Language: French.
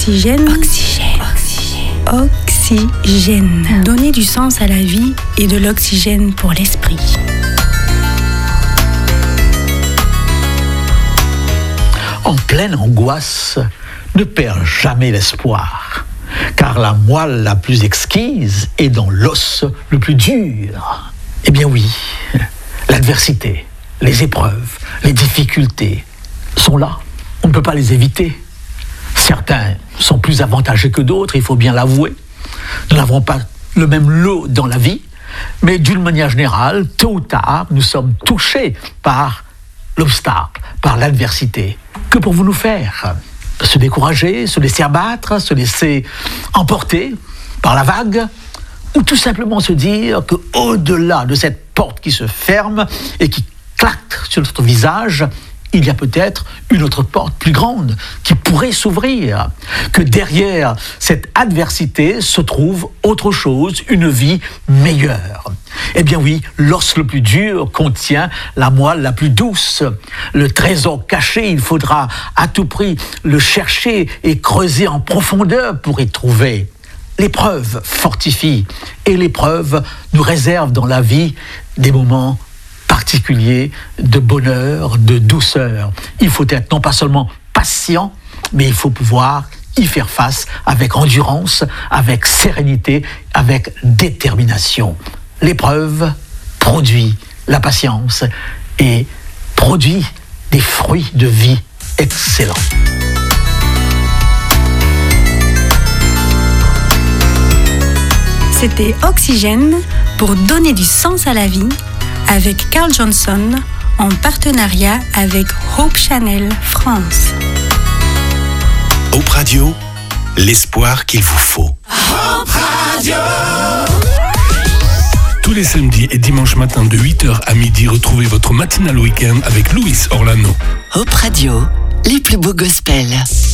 Oxygène. Donner du sens à la vie et de l'oxygène pour l'esprit. En pleine angoisse, ne perds jamais l'espoir, car la moelle la plus exquise est dans l'os le plus dur. Eh bien oui, l'adversité, les épreuves, les difficultés sont là. On ne peut pas les éviter. Certains sont plus avantagés que d'autres, il faut bien l'avouer. Nous n'avons pas le même lot dans la vie, mais d'une manière générale, tôt ou tard, nous sommes touchés par l'obstacle, par l'adversité. Que pouvons nous faire ? Se décourager, se laisser abattre, se laisser emporter par la vague, ou tout simplement se dire qu'au-delà de cette porte qui se ferme et qui claque sur notre visage, il y a peut-être une autre porte plus grande qui pourrait s'ouvrir, que derrière cette adversité se trouve autre chose, une vie meilleure. Eh bien oui, l'os le plus dur contient la moelle la plus douce. Le trésor caché, il faudra à tout prix le chercher et creuser en profondeur pour y trouver. L'épreuve fortifie et l'épreuve nous réserve dans la vie des moments particulier de bonheur, de douceur. Il faut être non pas seulement patient, mais il faut pouvoir y faire face avec endurance, avec sérénité, avec détermination. L'épreuve produit la patience et produit des fruits de vie excellents. C'était Oxygène pour donner du sens à la vie avec Carl Johnson en partenariat avec Hope Channel France. Hope Radio, l'espoir qu'il vous faut. Hope Radio. Tous les samedis et dimanches matins de 8h à midi, retrouvez votre matinale week-end avec Louis Orlano. Hope Radio, les plus beaux gospels.